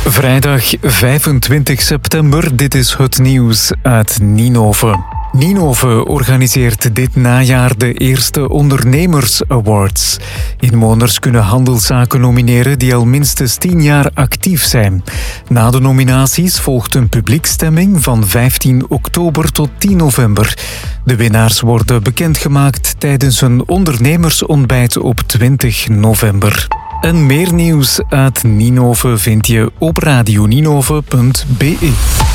Vrijdag 25 september, dit is het nieuws uit Ninove. Ninove organiseert dit najaar de eerste Ondernemers Awards. Inwoners kunnen handelszaken nomineren die al minstens 10 jaar actief zijn. Na de nominaties volgt een publiekstemming van 15 oktober tot 10 november. De winnaars worden bekendgemaakt tijdens een ondernemersontbijt op 20 november. En meer nieuws uit Ninove vind je op radioninove.be.